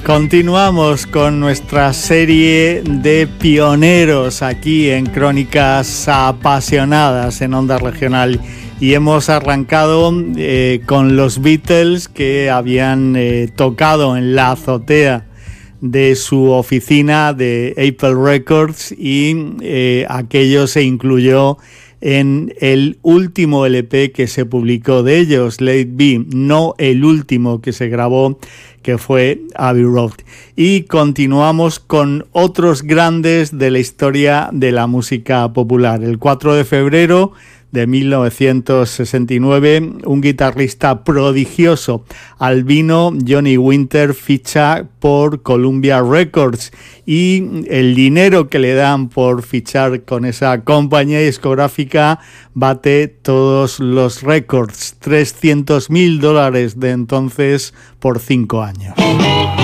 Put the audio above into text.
Continuamos con nuestra serie de pioneros aquí en Crónicas Apasionadas en Onda Regional y hemos arrancado con los Beatles, que habían tocado en la azotea de su oficina de Apple Records, y aquello se incluyó en el último LP que se publicó de ellos, Let It Be, no el último que se grabó, que fue Abbey Road. Y continuamos con otros grandes de la historia de la música popular. El 4 de febrero de 1969, un guitarrista prodigioso, albino, Johnny Winter, ficha por Columbia Records, y el dinero que le dan por fichar con esa compañía discográfica bate todos los récords, $300,000 de entonces por 5 años.